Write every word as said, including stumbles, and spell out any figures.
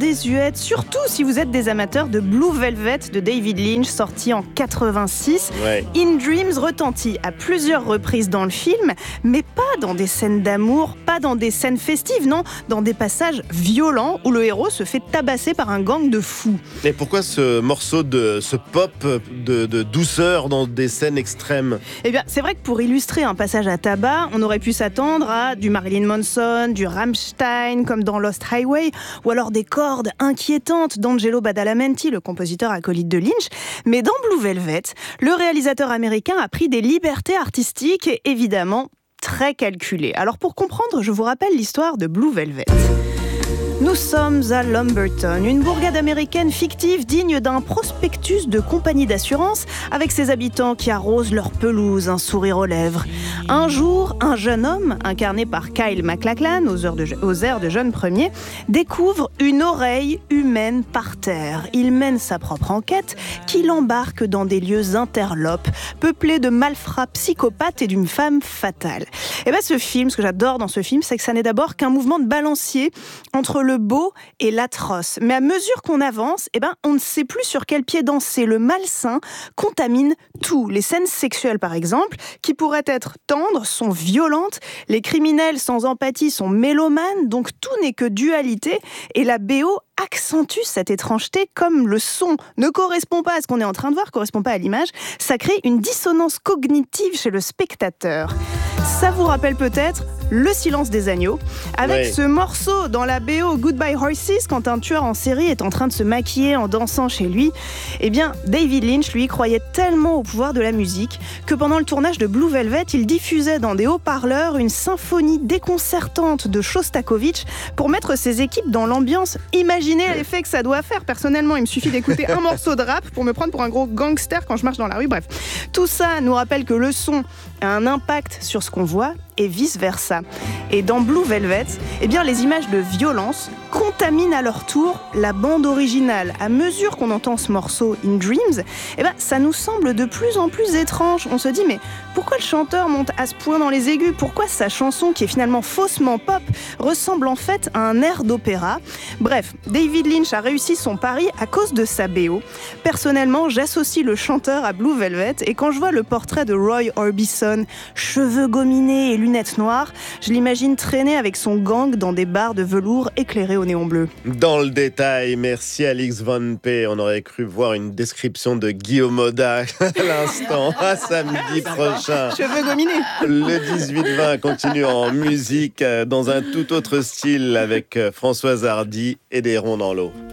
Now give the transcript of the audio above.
désuète, surtout si vous êtes des amateurs de Blue Velvet de David Lynch, sorti en quatre-vingt-six. Ouais. In Dreams retentit à plusieurs reprises dans le film, mais pas dans des scènes d'amour, pas dans des scènes festives, non, dans des passages violents où le héros se fait tabasser par un gang de fous. Et pourquoi ce morceau de ce pop de, de douceur dans des scènes extrêmes ? Eh bien, c'est vrai que pour illustrer un passage à tabac, on aurait pu s'attendre à du Marilyn Manson, du Rammstein, comme dans Lost Highway, ou alors des cordes inquiétantes d'Angelo Badalamenti, le compositeur acolyte de Lynch. Mais dans Blue Velvet, le réalisateur américain a pris des libertés artistiques et évidemment très calculées. Alors pour comprendre, je vous rappelle l'histoire de Blue Velvet. Nous sommes à Lumberton, une bourgade américaine fictive digne d'un prospectus de compagnie d'assurance avec ses habitants qui arrosent leur pelouse, un sourire aux lèvres. Un jour, un jeune homme, incarné par Kyle MacLachlan, aux airs de, aux airs de jeune premier, découvre une oreille humaine par terre. Il mène sa propre enquête qui l'embarque dans des lieux interlopes, peuplés de malfrats psychopathes et d'une femme fatale. Et bien ce film, ce que j'adore dans ce film, c'est que ça n'est d'abord qu'un mouvement de balancier entre le le beau et l'atroce. Mais à mesure qu'on avance, eh ben, on ne sait plus sur quel pied danser. Le malsain contamine tout. Les scènes sexuelles, par exemple, qui pourraient être tendres, sont violentes. Les criminels sans empathie sont mélomanes. Donc tout n'est que dualité. Et la B O accentue cette étrangeté, comme le son ne correspond pas à ce qu'on est en train de voir, ne correspond pas à l'image. Ça crée une dissonance cognitive chez le spectateur. Ça vous rappelle peut-être Le Silence des agneaux, avec ouais. ce morceau dans la B O Goodbye Horses, quand un tueur en série est en train de se maquiller en dansant chez lui. Eh bien, David Lynch, lui, croyait tellement au pouvoir de la musique que pendant le tournage de Blue Velvet, il diffusait dans des haut-parleurs une symphonie déconcertante de Shostakovich pour mettre ses équipes dans l'ambiance. Imaginez l'effet que ça doit faire. Personnellement, il me suffit d'écouter un morceau de rap pour me prendre pour un gros gangster quand je marche dans la rue. Bref, tout ça nous rappelle que le son a un impact sur ce qu'on voit et vice-versa. Et dans Blue Velvet, eh bien, les images de violence contaminent à leur tour la bande originale. À mesure qu'on entend ce morceau In Dreams, eh ben, ça nous semble de plus en plus étrange. On se dit, mais pourquoi le chanteur monte à ce point dans les aigus ? Pourquoi sa chanson, qui est finalement faussement pop, ressemble en fait à un air d'opéra ? Bref, David Lynch a réussi son pari à cause de sa B O. Personnellement, j'associe le chanteur à Blue Velvet, et quand je vois le portrait de Roy Orbison, cheveux gominés et lunettes noires, je l'imagine traîner avec son gang dans des bars de velours éclairés au néon bleu. Dans le détail, merci Alix Von P. On aurait cru voir une description de Guillaume Oda à l'instant, à samedi prochain. Cheveux gominés. Le dix-huit vingt continue en musique dans un tout autre style avec Françoise Hardy et des ronds dans l'eau.